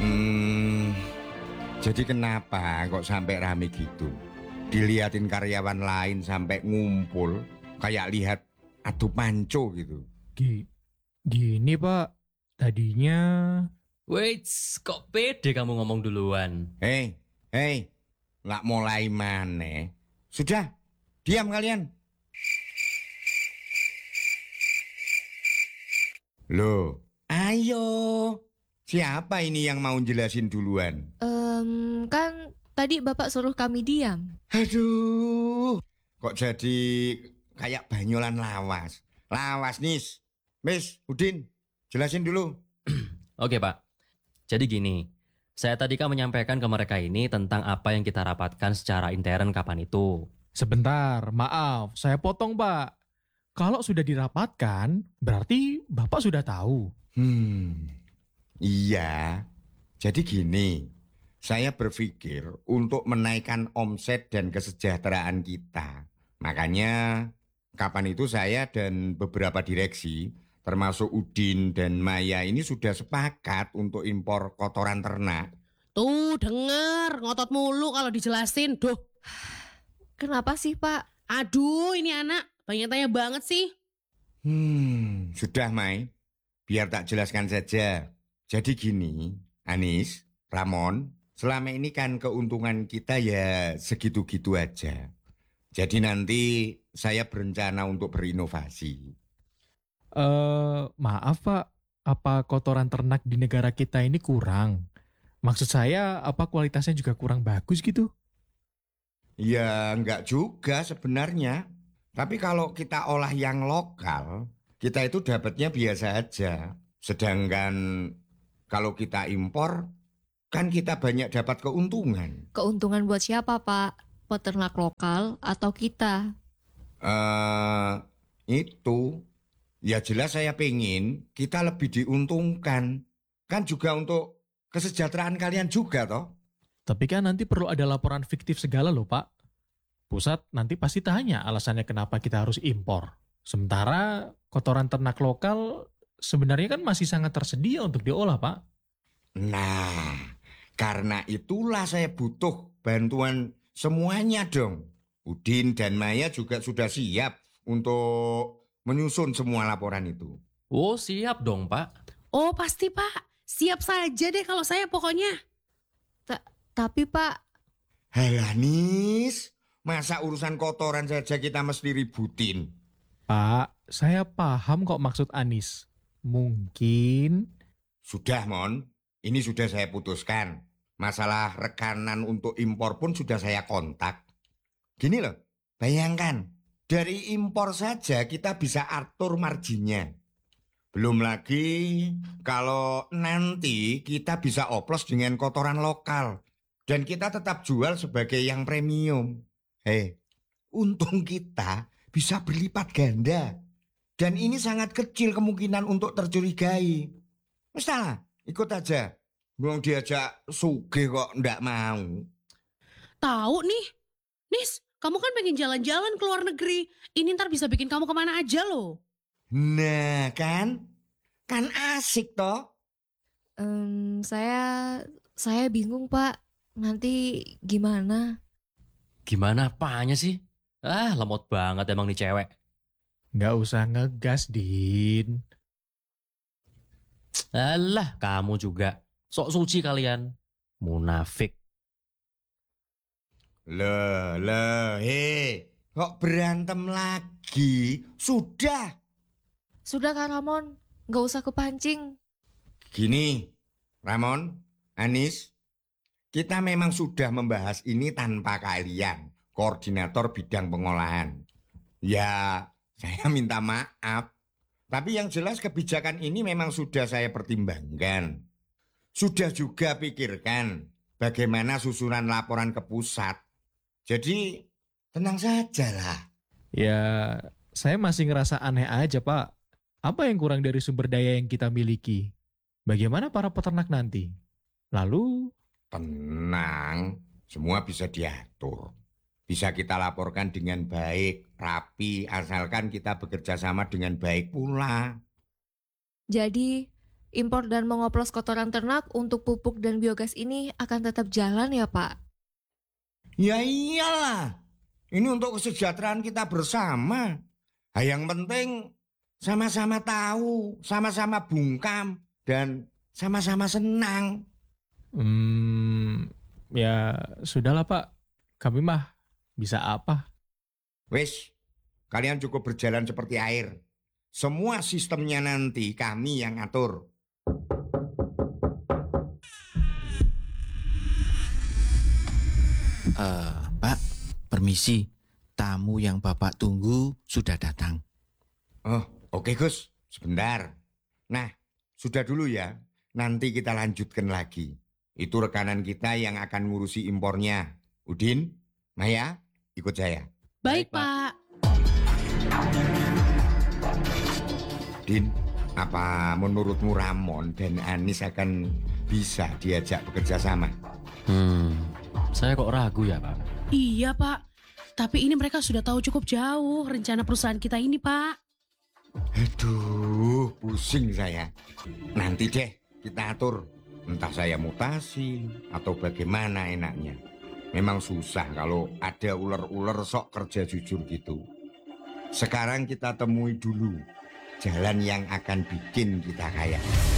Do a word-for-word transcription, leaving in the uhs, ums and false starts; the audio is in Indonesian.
Hmm, jadi kenapa kok sampai rame gitu? Diliatin karyawan lain sampai ngumpul, kayak lihat adu panco gitu. Gi- Gini Pak, tadinya... Wait, kok pede kamu ngomong duluan? Hei, hei, nggak mulai maneh. Sudah, diam kalian. Loh, ayo. Siapa ini yang mau jelasin duluan? Em, kan tadi Bapak suruh kami diam. Aduh, kok jadi kayak banyolan lawas. Lawas, Nis. Miss, Udin, jelasin dulu. Oke Pak, jadi gini, saya tadi kan menyampaikan ke mereka ini tentang apa yang kita rapatkan secara intern kapan itu. Sebentar, maaf, saya potong Pak. Kalau sudah dirapatkan, berarti Bapak sudah tahu. Hmm, iya. Jadi gini, saya berpikir untuk menaikkan omset dan kesejahteraan kita. Makanya kapan itu saya dan beberapa direksi, termasuk Udin dan Maya ini sudah sepakat untuk impor kotoran ternak. Tuh denger, ngotot mulu kalau dijelasin. Duh, Kenapa sih Pak? aduh ini anak banyak tanya banget sih. Hmm, sudah Mai, biar tak jelaskan saja. Jadi gini, Anis, Ramon, selama ini kan keuntungan kita ya segitu-gitu aja. Jadi nanti saya berencana untuk berinovasi. Eh, maaf Pak, apa kotoran ternak di negara kita ini kurang? Maksud saya, apa kualitasnya juga kurang bagus gitu? Ya enggak juga sebenarnya. Tapi kalau kita olah yang lokal, kita itu dapatnya biasa aja. Sedangkan kalau kita impor, kan kita banyak dapat keuntungan. Keuntungan buat siapa Pak? Peternak lokal atau kita? Eh, itu, ya jelas saya pengen kita lebih diuntungkan. Kan juga untuk kesejahteraan kalian juga toh. Tapi kan nanti perlu ada laporan fiktif segala loh Pak. Pusat nanti pasti tanya alasannya kenapa kita harus impor. Sementara kotoran ternak lokal sebenarnya kan masih sangat tersedia untuk diolah Pak. Nah, karena itulah saya butuh bantuan semuanya dong. Udin dan Maya juga sudah siap untuk menyusun semua laporan itu. Oh siap dong Pak. Oh pasti Pak, siap saja deh kalau saya pokoknya. Ta- tapi Pak, Halanis, masa urusan kotoran saja kita mesti ributin? Pak, saya paham kok maksud Anis. Mungkin... Sudah Mon, ini sudah saya putuskan. Masalah rekanan untuk impor pun sudah saya kontak. Gini loh, bayangkan, dari impor saja kita bisa atur marginnya. Belum lagi kalau nanti kita bisa oplos dengan kotoran lokal. Dan kita tetap jual sebagai yang premium. Hei, untung kita bisa berlipat ganda. Dan ini sangat kecil kemungkinan untuk tercurigai. Mestilah, ikut aja. Belum diajak sugih kok ndak mau. Tahu nih, Nis, kamu kan pengen jalan-jalan ke luar negeri. Ini ntar bisa bikin kamu kemana aja loh. Nah kan, kan asik toh. em, saya saya bingung Pak. Nanti gimana? Gimana apanya sih? Ah lemot banget emang nih cewek. Nggak usah ngegas, Din. Alah kamu juga. Sok suci kalian. Munafik. Loh, loh, hei, kok berantem lagi? Sudah. Sudah Kak Ramon, nggak usah kepancing. Gini, Ramon, Anis, kita memang sudah membahas ini tanpa kalian, koordinator bidang pengolahan. Ya, saya minta maaf. Tapi yang jelas kebijakan ini memang sudah saya pertimbangkan. Sudah juga pikirkan bagaimana susunan laporan ke pusat. Jadi, tenang sajalah. Ya, saya masih ngerasa aneh aja, Pak. Apa yang kurang dari sumber daya yang kita miliki? Bagaimana para peternak nanti? Lalu, Tenang, semua bisa diatur. Bisa kita laporkan dengan baik, rapi, asalkan kita bekerja sama dengan baik pula. Jadi impor dan mengoplos kotoran ternak untuk pupuk dan biogas ini akan tetap jalan ya Pak? Ya iyalah. Ini untuk kesejahteraan kita bersama. Nah, yang penting sama-sama tahu, sama-sama bungkam, dan sama-sama senang. Hmm, ya sudahlah Pak. Kami mah bisa apa? Wes, kalian cukup berjalan seperti air. Semua sistemnya nanti kami yang atur. Eh, Pak, permisi. Tamu yang Bapak tunggu sudah datang. Oh, oke Gus. Sebentar. Nah, sudah dulu ya. Nanti kita lanjutkan lagi. Itu rekanan kita yang akan ngurusi impornya. Udin, Maya, ikut saya. Baik, Baik, Pak. Pak. Din, apa menurutmu Ramon dan Anis akan bisa diajak bekerja sama? Hmm, saya kok ragu ya Pak. Iya, Pak. Tapi ini mereka sudah tahu cukup jauh rencana perusahaan kita ini, Pak. Aduh, pusing saya. Nanti deh kita atur. Entah saya mutasi atau bagaimana enaknya. Memang susah kalau ada ular-ular sok kerja jujur gitu. Sekarang kita temui dulu jalan yang akan bikin kita kaya.